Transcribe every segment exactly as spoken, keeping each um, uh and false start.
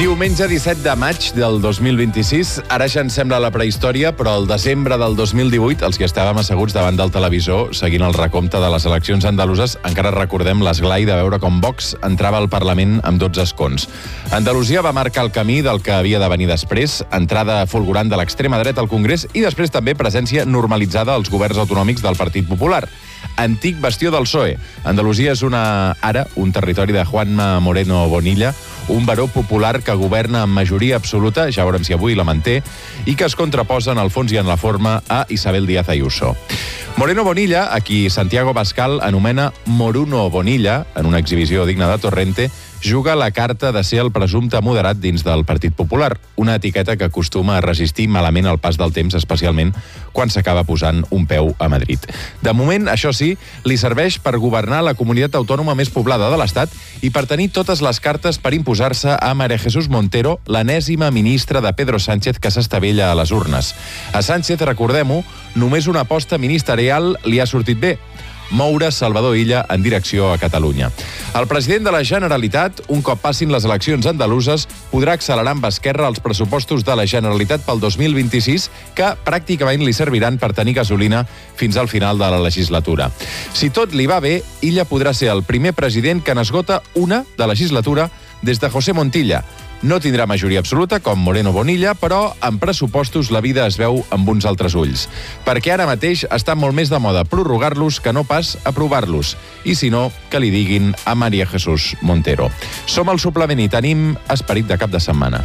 Diumenge disset de maig del dos mil vint-i-sis, ara ja ens sembla la prehistòria, però el desembre del dos mil divuit, els que estàvem asseguts davant del televisor seguint el recompte de les eleccions andaluses, encara recordem l'esglai de veure com Vox entrava al Parlament amb dotze escons. Andalusia va marcar el camí del que havia de venir després, entrada fulgurant de l'extrema dreta al Congrés i després també presència normalitzada als governs autonòmics del Partit Popular. Antic bastió del P S O E. Andalusia és una, ara un territori de Juanma Moreno Bonilla, un baró popular que governa amb majoria absoluta, ja veurem si avui la manté, i que es contraposa en el fons i en la forma a Isabel Díaz Ayuso. Moreno Bonilla, a qui Santiago Pascal anomena Moruno Bonilla, en una exhibició digna de Torrente, juga la carta de ser el presumpte moderat dins del Partit Popular, una etiqueta que acostuma a resistir malament el pas del temps, especialment quan s'acaba posant un peu a Madrid. De moment, això sí, li serveix per governar la comunitat autònoma més poblada de l'Estat i per tenir totes les cartes per imposar-se a María Jesús Montero, l'enèsima ministra de Pedro Sánchez que s'estavella a les urnes. A Sánchez, recordem-ho, només una aposta ministerial li ha sortit bé: moure Salvador Illa en direcció a Catalunya. El president de la Generalitat, un cop passin les eleccions andaluses, podrà accelerar amb esquerra els pressupostos de la Generalitat pel dos mil vint-i-sis, que pràcticament li serviran per tenir gasolina fins al final de la legislatura. Si tot li va bé, Illa podrà ser el primer president que n'esgota una de legislatura des de José Montilla. No tindrà majoria absoluta, com Moreno Bonilla, però en pressupostos la vida es veu amb uns altres ulls. Perquè ara mateix està molt més de moda prorrogar-los que no pas aprovar-los. I si no, que li diguin a María Jesús Montero. Som al suplement i tenim esperit de cap de setmana.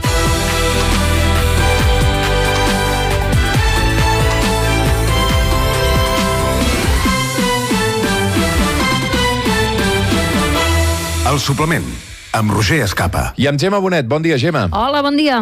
El suplement, amb Roger Escapa. I amb Gemma Bonet. Bon dia, Gemma. Hola, bon dia.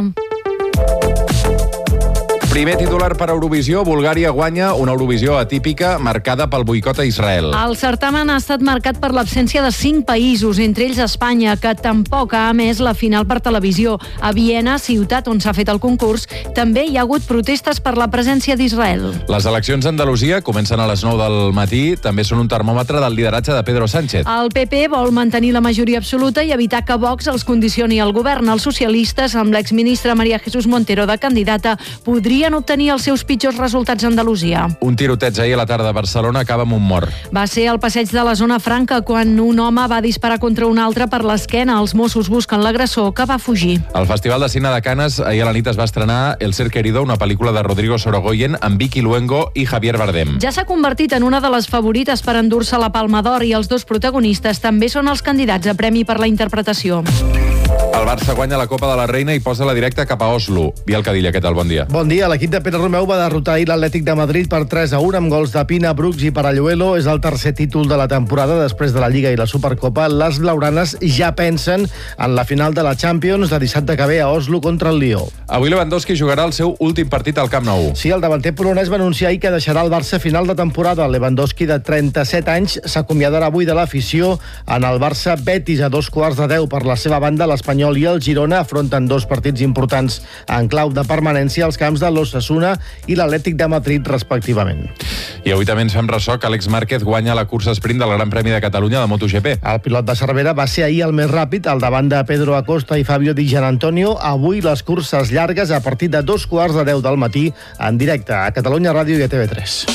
Primer titular per Eurovisió. Bulgària guanya una Eurovisió atípica marcada pel boicot a Israel. El certamen ha estat marcat per l'absència de cinc països, entre ells Espanya, que tampoc ha emès la final per televisió. A Viena, ciutat on s'ha fet el concurs, també hi ha hagut protestes per la presència d'Israel. Les eleccions a Andalusia comencen a les nou del matí. També són un termòmetre del lideratge de Pedro Sánchez. El P P vol mantenir la majoria absoluta i evitar que Vox els condicioni al govern. Els socialistes, amb l'exministra María Jesús Montero de candidata, podrien obtenir els seus pitjors resultats a Andalusia. Un tiroteig ahir a la tarda a Barcelona acaba amb un mort. Va ser al passeig de la Zona Franca quan un home va disparar contra un altre per l'esquena. Els Mossos busquen l'agressor, que va fugir. Al Festival de Cine de Canes ahir a la nit es va estrenar El ser querido, una pel·lícula de Rodrigo Sorogoyen amb Vicky Luengo i Javier Bardem. Ja s'ha convertit en una de les favorites per endur-se la Palma d'Or i els dos protagonistes també són els candidats a premi per la interpretació. El Barça guanya la Copa de la Reina i posa la directa cap a Oslo. Biel Cadilla, què tal? Bon dia. Bon dia. L'equip de Pere Romeu va derrotar ahir l'Atlètic de Madrid per tres a un amb gols de Pina, Brooks i Paralluelo. És el tercer títol de la temporada després de la Lliga i la Supercopa. Les blaugranes ja pensen en la final de la Champions de dissabte que ve a Oslo contra el Lió. Avui Lewandowski jugarà el seu últim partit al Camp Nou. Sí, el davanter polonès va anunciar ahir que deixarà el Barça a final de temporada. Lewandowski, de trenta-set anys, s'acomiadarà avui de l'afició en el Barça Betis a dos quarts de deu. Per la seva banda, l'Espanyol i el Girona afronten dos partits importants en clau de permanència als camps de l'Osasuna i l'Atlètic de Madrid, respectivament. I avui també ens fem ressò que Àlex Márquez guanya la cursa sprint del Gran Premi de Catalunya de MotoGP. El pilot de Cervera va ser ahir el més ràpid, al davant de Pedro Acosta i Fabio Di Gianantonio. Avui les curses llargues a partir de dos quarts de deu del matí en directe a Catalunya Ràdio i a T V tres.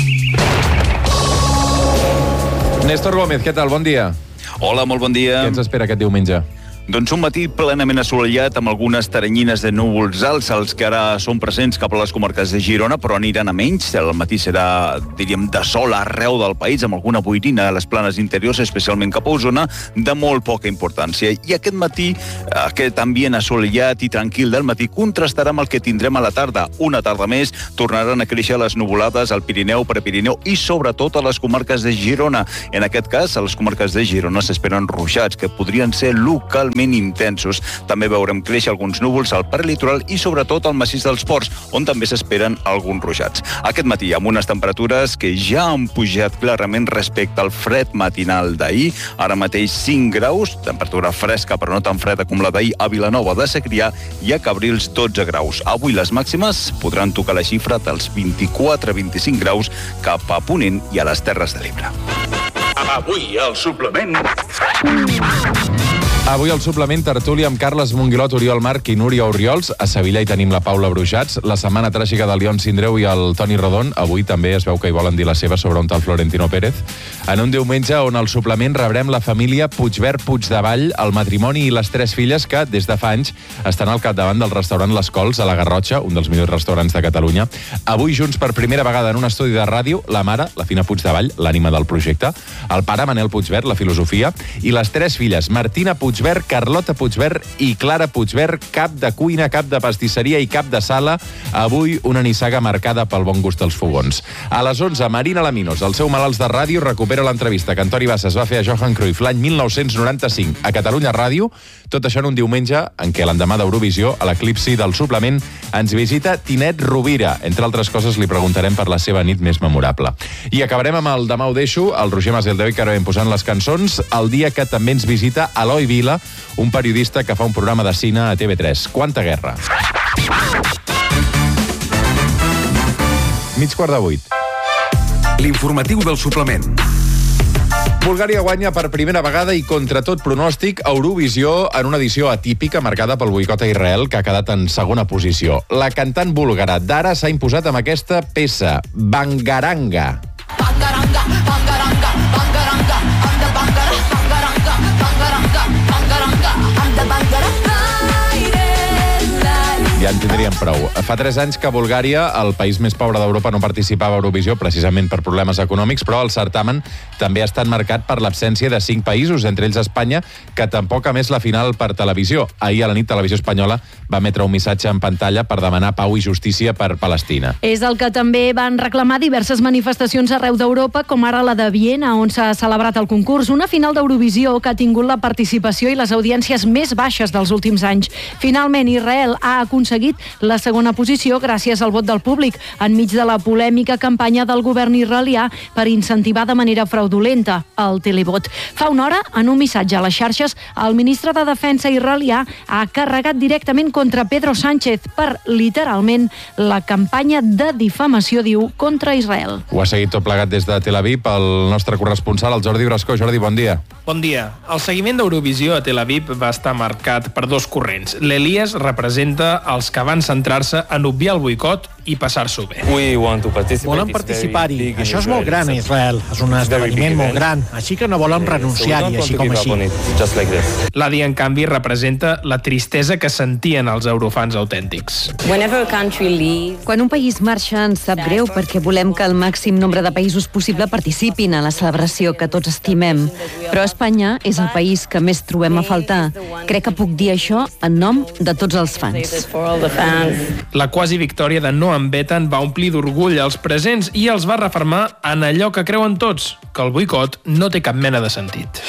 Néstor Gómez, què tal? Bon dia. Hola, molt bon dia. Què ens espera aquest diumenge? Doncs un matí plenament assolellat amb algunes teranyines de núvols alts, els que ara són presents cap a les comarques de Girona, però aniran a menys. El matí serà, diríem, de sol arreu del país, amb alguna boirina a les planes interiors, especialment cap a Osona, de molt poca importància. I aquest matí, aquest ambient assolellat i tranquil del matí, contrastarà amb el que tindrem a la tarda. Una tarda més tornaran a créixer les nuvolades al Pirineu, Prepirineu i sobretot a les comarques de Girona. En aquest cas, a les comarques de Girona s'esperen ruixats, que podrien ser localment intensos. També veurem créixer alguns núvols al prelitoral i sobretot al massís dels Ports, on també s'esperen alguns ruixats. Aquest matí, amb unes temperatures que ja han pujat clarament respecte al fred matinal d'ahir. Ara mateix cinc graus, temperatura fresca però no tan freda com la d'ahir a Vilanova de Segrià, i a Cabrils dotze graus. Avui les màximes podran tocar la xifra dels vint-i-quatre a vint-i-cinc graus cap a Ponent i a les Terres de l'Ebre. Avui al suplement... Avui al suplement tertúlia amb Carles Monguilot, Oriol Marc i Núria Oriols. A Sevilla hi tenim la Paula Brujats. La setmana tràgica de León Sindreu i el Toni Rodon. Avui també es veu que hi volen dir la seva sobre un tal Florentino Pérez. En un diumenge on al suplement rebrem la família Puigvert Puigdevall, el matrimoni i les tres filles que, des de fa anys, estan al capdavant del restaurant Les Cols a la Garrotxa, un dels millors restaurants de Catalunya. Avui junts per primera vegada en un estudi de ràdio, la mare, la Fina Puigdevall, l'ànima del projecte, el pare, Manel Puigvert, la filosofia, i les tres filles, Martina Puigvert, Carlota Puigvert i Clara Puigvert, cap de cuina, cap de pastisseria i cap de sala. Avui una nissaga marcada pel bon gust dels fogons. A les onze, Marina Laminos, el seu Malalts de Ràdio, recupera l'entrevista que Antoni Bassas va fer a Johan Cruyff l'any mil nou-cents noranta-cinc a Catalunya Ràdio. Tot això en un diumenge en què l'endemà d'Eurovisió, a l'eclipsi del suplement, ens visita Tinet Rovira. Entre altres coses, li preguntarem per la seva nit més memorable. I acabarem amb el Demà ho deixo, el Roger Maseldeu i que ara vam posant les cançons, el dia que també ens visita Eloi Vila, un periodista que fa un programa de cine a T V tres. Quanta guerra! Mig quart de vuit. L'informatiu del suplement. Bulgària guanya per primera vegada i contra tot pronòstic Eurovisió en una edició atípica marcada pel boicot a Israel, que ha quedat en segona posició. La cantant búlgara Dara s'ha imposat amb aquesta peça, Bangaranga. Bangaranga, bangaranga, bangaranga, anda bangara, bangaranga, bangaranga, bangaranga, anda bangara. Ja en tindríem prou. Fa tres anys que Bulgària, el país més pobre d'Europa, no participava a Eurovisió precisament per problemes econòmics, però el certamen també ha estat marcat per l'absència de cinc països, entre ells Espanya, que tampoc ha més la final per televisió. Ahir a la nit Televisió Espanyola va emetre un missatge en pantalla per demanar pau i justícia per Palestina. És el que també van reclamar diverses manifestacions arreu d'Europa, com ara la de Viena, on s'ha celebrat el concurs, una final d'Eurovisió que ha tingut la participació i les audiències més baixes dels últims anys. Finalment, Israel ha aconseguit aconseguit la segona posició gràcies al vot del públic, enmig de la polèmica campanya del govern israelià per incentivar de manera fraudulenta el televot. Fa una hora, en un missatge a les xarxes, el ministre de Defensa israelià ha carregat directament contra Pedro Sánchez per, literalment, la campanya de difamació, diu, contra Israel. Ho ha seguit tot plegat des de Tel Aviv el nostre corresponsal, el Jordi Brascó. Jordi, bon dia. Bon dia. El seguiment d'Eurovisió a Tel Aviv va estar marcat per dos corrents. L'Elies representa els que van centrar-se en obviar el boicot i passar-s'ho bé. Volem participar-hi. Això és molt gran a Israel. És un esdeveniment molt gran, així que no volem renunciar-hi, així com així. L'Adi, en canvi, representa la tristesa que sentien els eurofans autèntics. Quan un país marxa ens sap greu perquè volem que el màxim nombre de països possible participin a la celebració que tots estimem. Però Espanya és el país que més trobem a faltar. Crec que puc dir això en nom de tots els fans. La quasi victòria de Noam Betan va omplir d'orgull els presents i els va refermar en allò que creuen tots, que el boicot no té cap mena de sentit.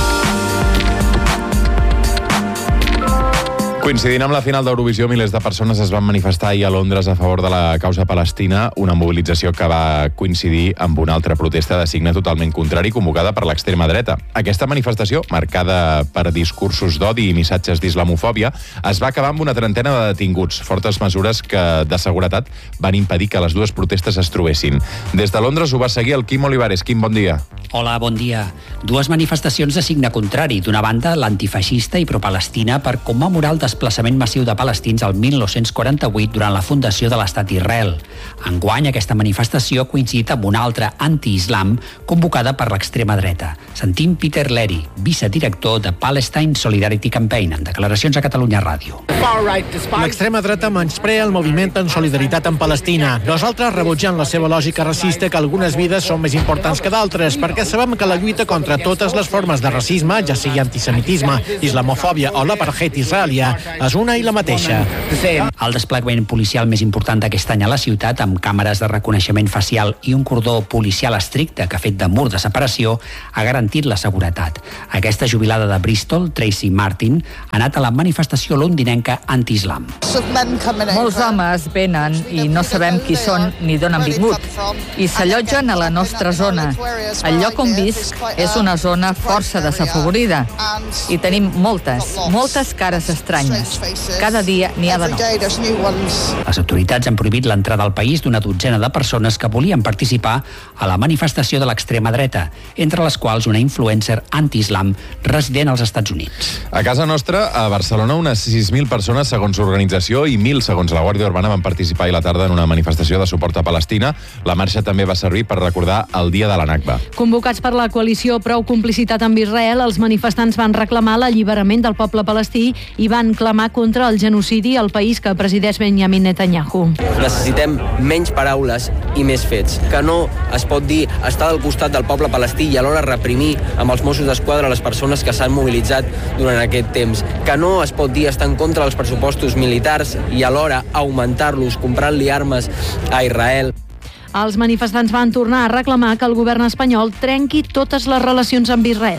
Coincidint amb la final d'Eurovisió, milers de persones es van manifestar ahir a Londres a favor de la causa palestina, una mobilització que va coincidir amb una altra protesta de signe totalment contrari convocada per l'extrema dreta. Aquesta manifestació, marcada per discursos d'odi i missatges d'islamofòbia, es va acabar amb una trentena de detinguts, fortes mesures que de seguretat van impedir que les dues protestes es trobessin. Des de Londres ho va seguir el Quim Olivares. Quim, bon dia. Hola, bon dia. Dues manifestacions de signe contrari. D'una banda, l'antifeixista i propalestina per commemorar el desplaçament massiu de palestins al mil nou-cents quaranta-vuit durant la fundació de l'estat d'Israel. Enguany, aquesta manifestació ha coincidit amb una altra anti-islam convocada per l'extrema dreta. Sentim Peter Leary, vicedirector de Palestine Solidarity Campaign, en declaracions a Catalunya Ràdio. L'extrema dreta menysprea el moviment en solidaritat amb Palestina. Nosaltres rebutgem la seva lògica racista que algunes vides són més importants que d'altres, perquè sabem que la lluita contra totes les formes de racisme, ja sigui antisemitisme, islamofòbia o l'apartheid israelià, és una i la mateixa. El desplegament policial més important d'aquest any a la ciutat, amb càmeres de reconeixement facial i un cordó policial estricte que ha fet de mur de separació, ha garantit la seguretat. Aquesta jubilada de Bristol, Tracy Martin, ha anat a la manifestació londinenca anti-islam. Molts homes venen i no sabem qui són ni d'on han vingut i s'allotgen a la nostra zona. El lloc on visc és una zona força desafavorida i tenim moltes, moltes cares estranyes. més. Cada dia n'hi ha de nous. Les autoritats han prohibit l'entrada al país d'una dotzena de persones que volien participar a la manifestació de l'extrema dreta, entre les quals una influencer anti-islam resident als Estats Units. A casa nostra, a Barcelona, unes sis mil persones, segons l'organització, i mil, segons la Guàrdia Urbana, van participar ahir a la tarda en una manifestació de suport a Palestina. La marxa també va servir per recordar el dia de la Nakba. Convocats per la coalició Prou Complicitat amb Israel, els manifestants van reclamar l'alliberament del poble palestí i van clamar contra el genocidi al país que presideix Benjamin Netanyahu. Necessitem menys paraules i més fets. Que no es pot dir estar al costat del poble palestí i alhora reprimir amb els Mossos d'Esquadra les persones que s'han mobilitzat durant aquest temps. Que no es pot dir estar en contra dels pressupostos militars i alhora augmentar-los comprant-li armes a Israel. Els manifestants van tornar a reclamar que el govern espanyol trenqui totes les relacions amb Israel.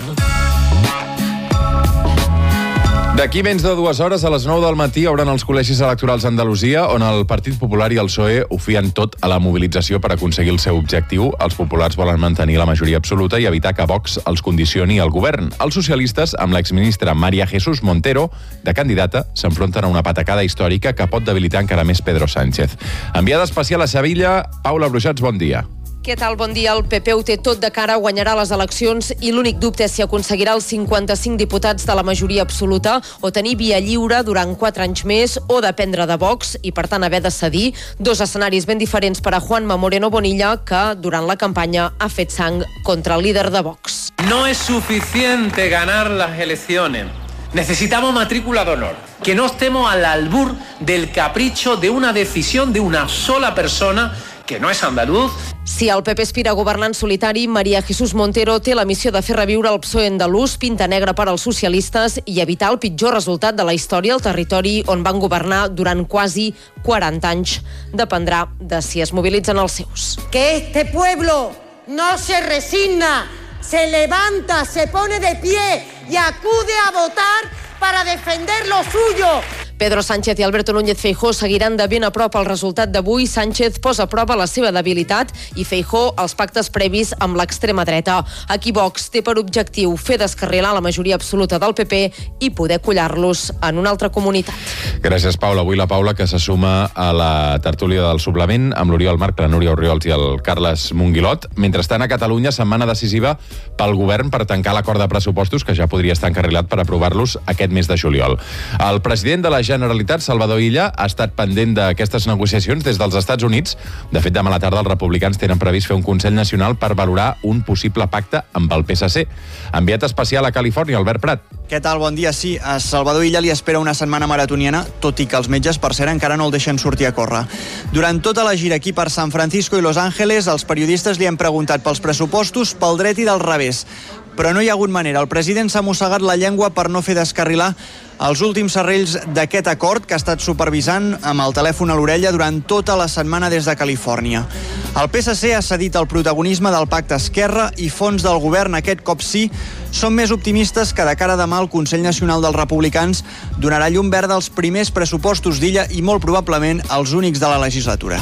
D'aquí menys de dues hores, a les nou del matí, obren els col·legis electorals a Andalusia, on el Partit Popular i el P S O E ho fien tot a la mobilització per aconseguir el seu objectiu. Els populars volen mantenir la majoria absoluta i evitar que Vox els condicioni al govern. Els socialistes, amb l'exministra María Jesús Montero, de candidata, s'enfronten a una patacada històrica que pot debilitar encara més Pedro Sánchez. Enviada especial a Sevilla, Paula Bruixats, bon dia. Què tal? Bon dia. El P P ho té tot de cara, guanyarà les eleccions i l'únic dubte és si aconseguirà els cinquanta-cinc diputats de la majoria absoluta o tenir via lliure durant quatre anys més o dependre de Vox i, per tant, haver de cedir. Dos escenaris ben diferents per a Juanma Moreno Bonilla, que durant la campanya ha fet sang contra el líder de Vox. No es suficiente ganar las elecciones. Necesitamos matrícula de honor. Que no estemos al albur del capricho de una decisión de una sola persona que no és andaluz. Si el P P aspira a governar en solitari, María Jesús Montero té la missió de fer reviure el P S O E andalús, pinta negra per als socialistes i evitar el pitjor resultat de la història al territori on van governar durant quasi quaranta anys. Dependrà de si es mobilitzen els seus. Que este pueblo no se resigna, se levanta, se pone de pie y acude a votar para defender lo suyo. Pedro Sánchez i Alberto Núñez Feijóo seguiran de ben a prop el resultat d'avui. Sánchez posa a prova la seva debilitat i Feijóo els pactes previs amb l'extrema dreta. Aquí Vox té per objectiu fer descarrilar la majoria absoluta del P P i poder collar-los en una altra comunitat. Gràcies, Paula. Avui la Paula, que se suma a la tertúlia del suplement amb l'Oriol Marc, la Núria Orriols i el Carles Monguilot. Mentrestant, a Catalunya, setmana decisiva pel govern per tancar l'acord de pressupostos, que ja podria estar encarrilat per aprovar-los aquest mes de juliol. El president de la Generalitat, Salvador Illa, ha estat pendent d'aquestes negociacions des dels Estats Units. De fet, demà a la tarda els republicans tenen previst fer un Consell Nacional per valorar un possible pacte amb el P S C. Enviat especial a Califòrnia, Albert Prat. Què tal? Bon dia. Sí, a Salvador Illa li espera una setmana maratoniana, tot i que els metges, per cert, encara no el deixen sortir a córrer. Durant tota la gira aquí per San Francisco i Los Ángeles, els periodistes li han preguntat pels pressupostos, pel dret i del revés. Però no hi ha hagut manera. El president s'ha mossegat la llengua per no fer descarrilar els últims serrells d'aquest acord que ha estat supervisant amb el telèfon a l'orella durant tota la setmana des de Califòrnia. El P S C ha cedit el protagonisme del pacte Esquerra i fons del govern, aquest cop sí, són més optimistes que de cara a demà el Consell Nacional dels Republicans donarà llum verda als primers pressupostos d'Illa i molt probablement els únics de la legislatura.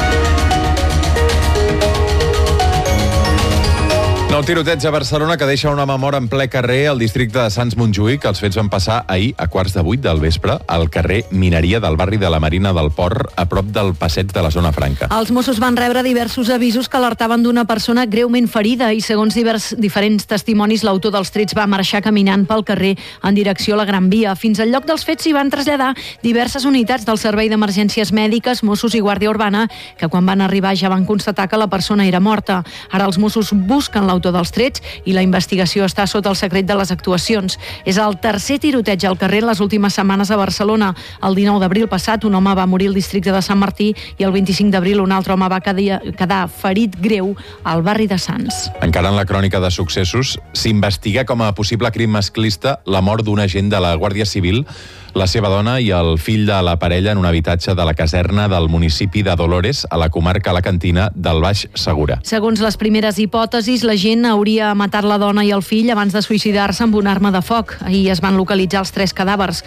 Nou tiroteig a Barcelona que deixa una memòria en ple carrer al districte de Sants Montjuïc. Els fets van passar ahir a quarts de vuit del vespre al carrer Mineria del barri de la Marina del Port, a prop del passeig de la Zona Franca. Els Mossos van rebre diversos avisos que alertaven d'una persona greument ferida i, segons divers, diferents testimonis, l'autor dels trets va marxar caminant pel carrer en direcció a la Gran Via. Fins al lloc dels fets s'hi van traslladar diverses unitats del Servei d'Emergències Mèdiques, Mossos i Guàrdia Urbana, que quan van arribar ja van constatar que la persona era morta. Ara els Mossos busquen l'autor dels trets i la investigació està sota el secret de les actuacions. És el tercer tiroteig al carrer en les últimes setmanes a Barcelona. El dinou d'abril passat un home va morir al districte de Sant Martí i el vint-i-cinc d'abril un altre home va quedar ferit greu al barri de Sants. Encara en la crònica de successos, s'investiga com a possible crim masclista la mort d'un agent de la Guàrdia Civil, la seva dona i el fill de la parella en un habitatge de la caserna del municipi de Dolores, a la comarca alacantina del Baix Segura. Segons les primeres hipòtesis, l'agent hauria matat la dona i el fill abans de suïcidar-se amb una arma de foc. Ahir es van localitzar els tres cadàvers.